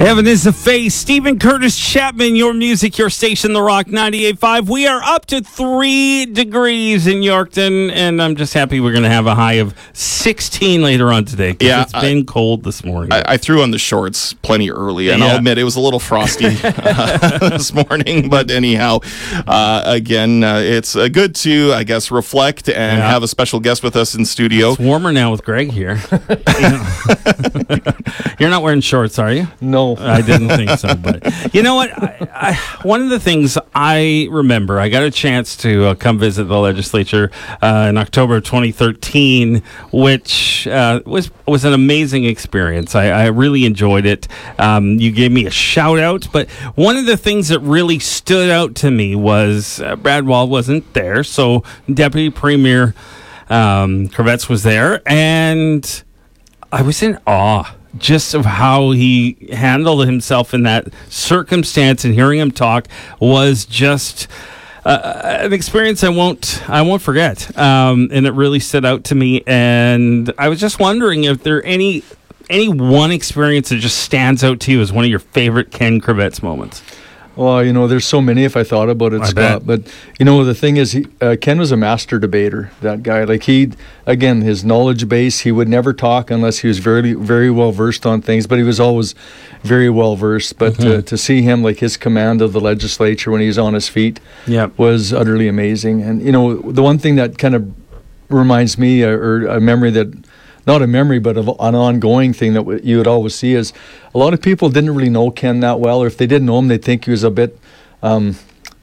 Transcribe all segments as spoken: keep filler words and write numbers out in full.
Heaven is the face. Stephen Curtis Chapman, your music, your station, The Rock ninety-eight point five. We are up to three degrees in Yorkton, and I'm just happy we're going to have a high of sixteen later on today. Yeah, it's been I, cold this morning. I, I threw on the shorts plenty early, and yeah. I'll admit it was a little frosty uh, this morning. But anyhow, uh, again, uh, it's uh, good to, I guess, reflect and yeah. have a special guest with us in studio. It's warmer now with Greg here. You're not wearing shorts, are you? No. I didn't think so, but you know what? I, I, one of the things I remember, I got a chance to uh, come visit the legislature uh, in October of twenty thirteen, which uh, was was an amazing experience. I, I really enjoyed it. Um, you gave me a shout out, but one of the things that really stood out to me was uh, Brad Wall wasn't there, so Deputy Premier um, Kravets was there, and I was in awe just of how he handled himself in that circumstance, and hearing him talk was just uh, an experience I won't I won't forget. Um, and it really stood out to me. And I was just wondering if there any any one experience that just stands out to you as one of your favorite Ken Kravets moments. Well, you know, there's so many if I thought about it, I Scott. bet. But, you know, the thing is, he, uh, Ken was a master debater, that guy. Like, he, again, his knowledge base, he would never talk unless he was very, very well versed on things, but he was always very well versed. But mm-hmm. to, to see him, like, his command of the legislature when he was on his feet yep. was utterly amazing. And, you know, the one thing that kind of reminds me, or, or a memory that, not a memory, but an ongoing thing that you would always see is a lot of people didn't really know Ken that well, or if they didn't know him, they'd think he was a bit um,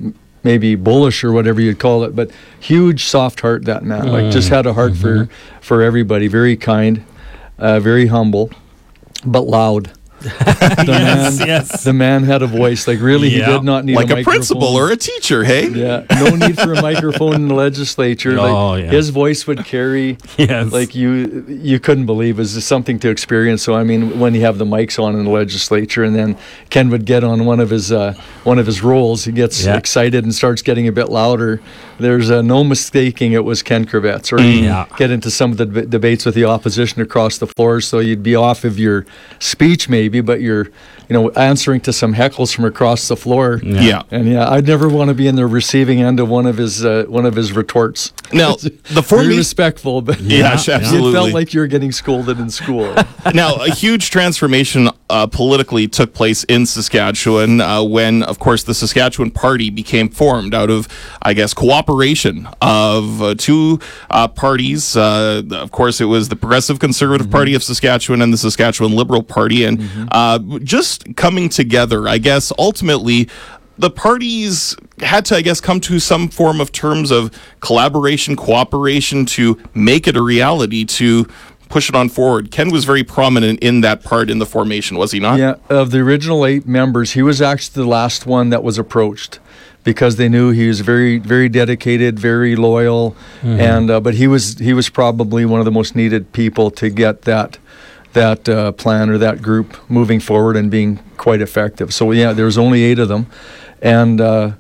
maybe bullish or whatever you'd call it, but huge soft heart, that man. Mm. Like, just had a heart mm-hmm. for, for everybody, very kind, uh, very humble, but loud. the, yes, man, yes. the man had a voice. Like, really, yeah. he did not need like a, a principal or a teacher, hey? Yeah, no need for a microphone in the legislature. Oh, like, yeah. his voice would carry. Yes. Like, you you couldn't believe. It was just something to experience. So, I mean, when you have the mics on in the legislature, and then Ken would get on one of his uh, one of his rolls, he gets yeah. excited and starts getting a bit louder. There's uh, no mistaking it was Ken Kravets. Or yeah. get into some of the b- debates with the opposition across the floor, so you'd be off of your speech maybe, but you're, you know, answering to some heckles from across the floor. Yeah. yeah. And yeah, I'd never want to be in the receiving end of one of his uh, one of his retorts. Now, the Very formi- respectful, but yeah, absolutely. It felt like you were getting scolded in school. Now, a huge transformation uh, politically took place in Saskatchewan uh, when, of course, the Saskatchewan Party became formed out of, I guess, cooperation of uh, two uh, parties. Uh, of course, it was the Progressive Conservative mm-hmm. Party of Saskatchewan and the Saskatchewan Liberal Party, and mm-hmm. uh, just coming together, I guess, ultimately, the parties had to, I guess, come to some form of terms of collaboration, cooperation to make it a reality, to push it on forward. Ken was very prominent in that part in the formation, was he not? Yeah, of the original eight members, he was actually the last one that was approached, because they knew he was very, very dedicated, very loyal, mm-hmm. and uh, but he was he was probably one of the most needed people to get that that uh, plan or that group moving forward and being quite effective. So yeah, there was only eight of them, and uh,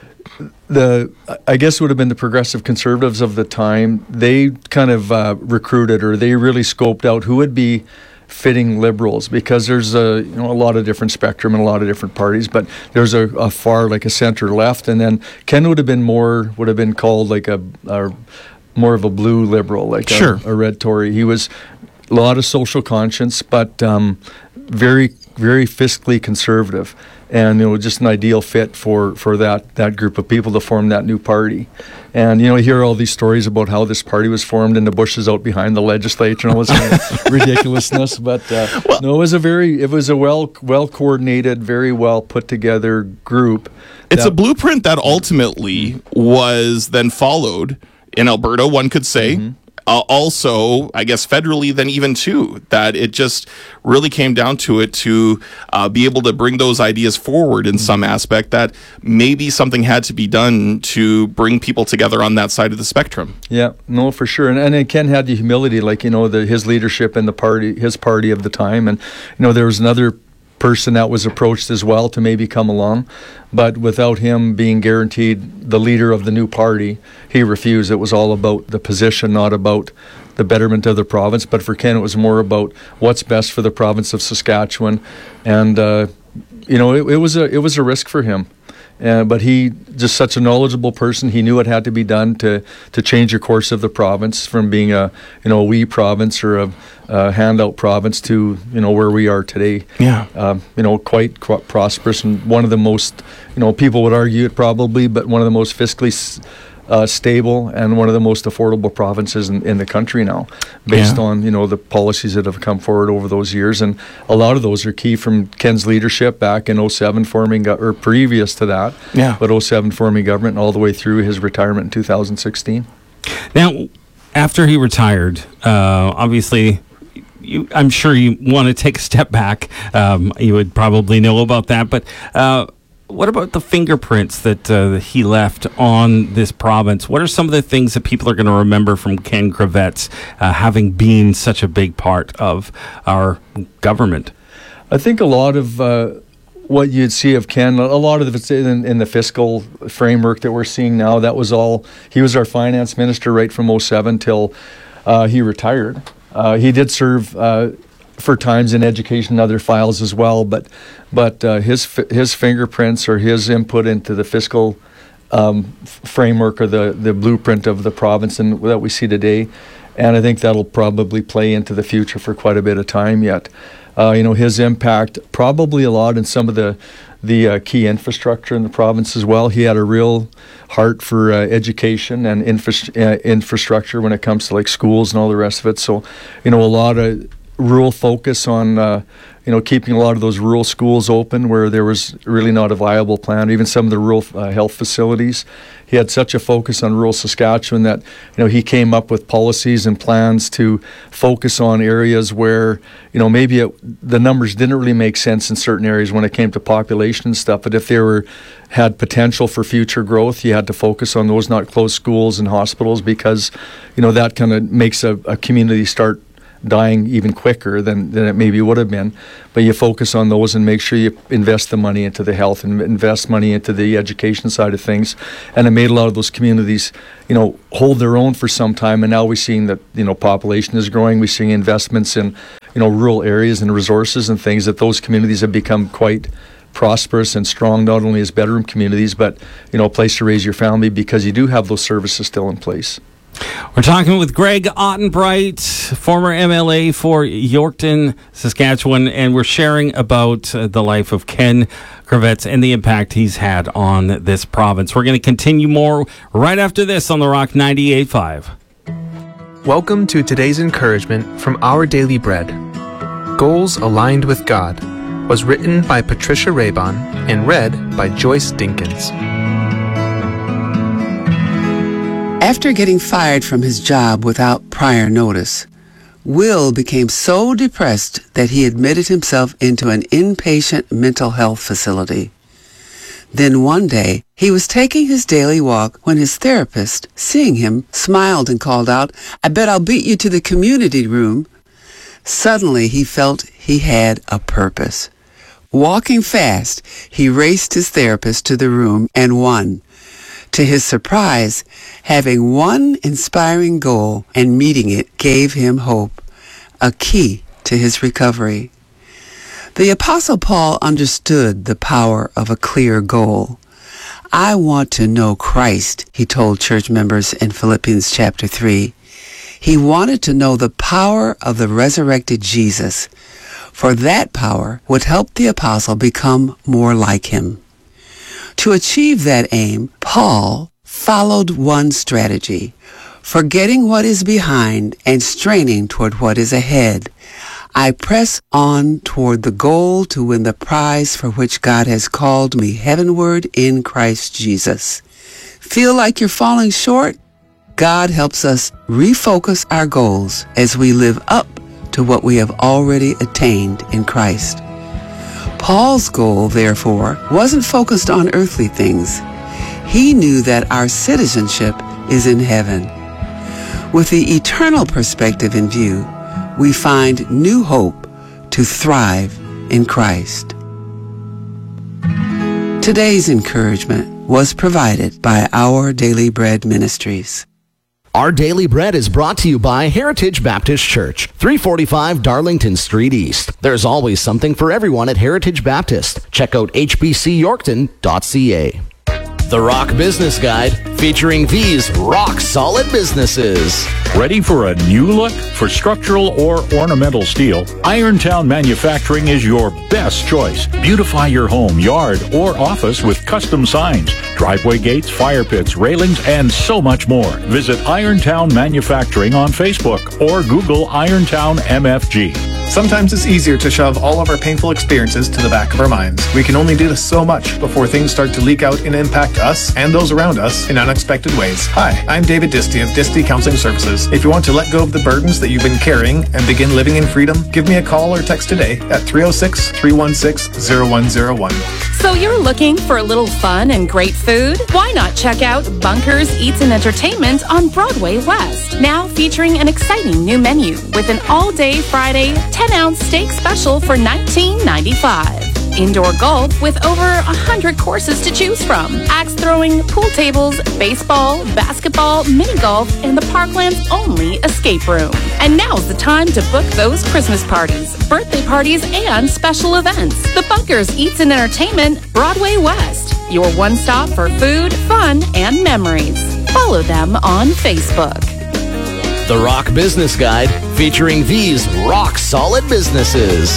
the I guess it would have been the Progressive Conservatives of the time. They kind of uh, recruited, or they really scoped out who would be fitting Liberals, because there's a you know a lot of different spectrum and a lot of different parties, but there's a, a far, like a center left, and then Ken would have been more would have been called like a, a more of a blue Liberal, like sure. a, a red Tory. He was a lot of social conscience, but um, very very fiscally conservative, and you know just an ideal fit for, for that, that group of people to form that new party. And you know, you hear all these stories about how this party was formed in the bushes out behind the legislature and all this kind of ridiculousness. But uh, well, no, it was a very, it was a well well coordinated, very well put together group. It's that, a blueprint that ultimately was then followed in Alberta, one could say. Mm-hmm. Uh, also, I guess federally, then even too, that it just really came down to it to uh, be able to bring those ideas forward in some aspect, that maybe something had to be done to bring people together on that side of the spectrum. Yeah, no, for sure. And, and Ken had the humility, like, you know, the, his leadership in the party, his party of the time. And, you know, there was another person that was approached as well to maybe come along. But without him being guaranteed the leader of the new party, he refused. It was all about the position, not about the betterment of the province. But for Ken, it was more about what's best for the province of Saskatchewan. And, uh, you know, it, it was a it was a risk for him. Uh, but he, just such a knowledgeable person, he knew it had to be done to, to change the course of the province from being a, you know, a wee province or a, a handout province to, you know, where we are today. Yeah. Um, you know, quite qu- prosperous, and one of the most, you know, people would argue it probably, but one of the most fiscally s- uh, stable and one of the most affordable provinces in, in the country now, based Yeah. on, you know, the policies that have come forward over those years. And a lot of those are key from Ken's leadership back in oh seven, forming, go- or previous to that, Yeah. but oh seven forming government, and all the way through his retirement in two thousand sixteen. Now, after he retired, uh, obviously, you, I'm sure you want to take a step back. Um, you would probably know about that, but uh, what about the fingerprints that, uh, that he left on this province? What are some of the things that people are going to remember from Ken Kravets, uh, having been such a big part of our government? I think a lot of uh, what you'd see of Ken, a lot of it's in, in the fiscal framework that we're seeing now. That was all, he was our finance minister right from oh seven till uh, he retired. Uh, he did serve uh, for times in education and other files as well, but but uh, his his fingerprints or his input into the fiscal um, framework or the, the blueprint of the province and that we see today, and I think that'll probably play into the future for quite a bit of time yet. Uh, you know, his impact probably a lot in some of the the uh, key infrastructure in the province as well. He had a real heart for uh, education and infra- uh, infrastructure when it comes to like schools and all the rest of it. So, you know, a lot of rural focus on, uh, you know, keeping a lot of those rural schools open where there was really not a viable plan, even some of the rural uh, health facilities. He had such a focus on rural Saskatchewan that, you know, he came up with policies and plans to focus on areas where, you know, maybe it, the numbers didn't really make sense in certain areas when it came to population and stuff, but if they were had potential for future growth, you had to focus on those, not close schools and hospitals, because, you know, that kind of makes a, a community start dying even quicker than, than it maybe would have been. But you focus on those and make sure you invest the money into the health and invest money into the education side of things. And it made a lot of those communities, you know, hold their own for some time. And now we're seeing that, you know, population is growing. We're seeing investments in, you know, rural areas and resources and things, that those communities have become quite prosperous and strong, not only as bedroom communities, but, you know, a place to raise your family because you do have those services still in place. We're talking with Greg Ottenbreit, former M L A for Yorkton, Saskatchewan, and we're sharing about uh, the life of Ken Kravets and the impact he's had on this province. We're going to continue more right after this on The Rock ninety-eight point five. Welcome to today's encouragement from Our Daily Bread. Goals Aligned with God was written by Patricia Raybon and read by Joyce Dinkins. After getting fired from his job without prior notice, Will became so depressed that he admitted himself into an inpatient mental health facility. Then one day, he was taking his daily walk when his therapist, seeing him, smiled and called out, "I bet I'll beat you to the community room." Suddenly, he felt he had a purpose. Walking fast, he raced his therapist to the room and won. To his surprise, having one inspiring goal and meeting it gave him hope, a key to his recovery. The Apostle Paul understood the power of a clear goal. "I want to know Christ," he told church members in Philippians chapter three. He wanted to know the power of the resurrected Jesus, for that power would help the apostle become more like him. To achieve that aim, Paul followed one strategy, forgetting what is behind and straining toward what is ahead. "I press on toward the goal to win the prize for which God has called me heavenward in Christ Jesus." Feel like you're falling short? God helps us refocus our goals as we live up to what we have already attained in Christ. Paul's goal, therefore, wasn't focused on earthly things. He knew that our citizenship is in heaven. With the eternal perspective in view, we find new hope to thrive in Christ. Today's encouragement was provided by Our Daily Bread Ministries. Our Daily Bread is brought to you by Heritage Baptist Church, three forty-five Darlington Street East. There's always something for everyone at Heritage Baptist. Check out h b c yorkton dot c a. The Rock Business Guide, featuring these rock-solid businesses. Ready for a new look? For structural or ornamental steel, Irontown Manufacturing is your best choice. Beautify your home, yard, or office with custom signs, driveway gates, fire pits, railings, and so much more. Visit Irontown Manufacturing on Facebook or Google Irontown M F G. Sometimes it's easier to shove all of our painful experiences to the back of our minds. We can only do so much before things start to leak out and impact us and those around us in unexpected ways. Hi, I'm David Disty of Disty Counseling Services. If you want to let go of the burdens that you've been carrying and begin living in freedom, give me a call or text today at three oh six, three one six, oh one oh one. So you're looking for a little fun and great food? Why not check out Bunkers Eats and Entertainment on Broadway West? Now featuring an exciting new menu with an all-day Friday ten ounce steak special for nineteen ninety-five. Indoor golf with over one hundred courses to choose from. Axe throwing, pool tables, baseball, basketball, mini golf, and the Parkland's only escape room. And now's the time to book those Christmas parties, birthday parties, and special events. The Bunkers Eats and Entertainment, Broadway West. Your one stop for food, fun, and memories. Follow them on Facebook. The Rock Business Guide, featuring these rock-solid businesses.